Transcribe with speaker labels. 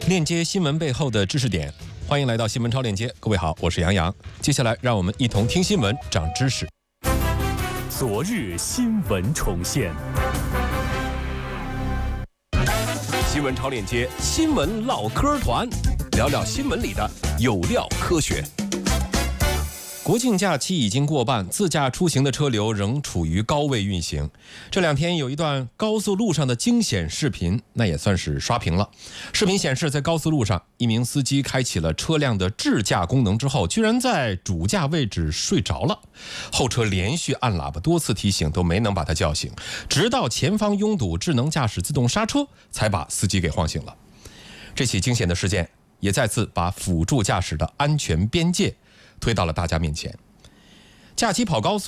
Speaker 1: 链接新闻背后的知识点，欢迎来到新闻超链接。各位好，我是杨洋。接下来让我们一同听新闻，长知识。
Speaker 2: 昨日新闻重现，
Speaker 1: 新闻超链接，新闻唠嗑团，聊聊新闻里的有料科学。国庆假期已经过半，自驾出行的车流仍处于高位运行。这两天有一段高速路上的惊险视频，那也算是刷屏了。视频显示，在高速路上，一名司机开启了车辆的智驾功能之后，居然在主驾位置睡着了。后车连续按喇叭多次提醒，都没能把他叫醒，直到前方拥堵，智能驾驶自动刹车，才把司机给晃醒了。这起惊险的事件也再次把辅助驾驶的安全边界推到了大家面前。假期跑高速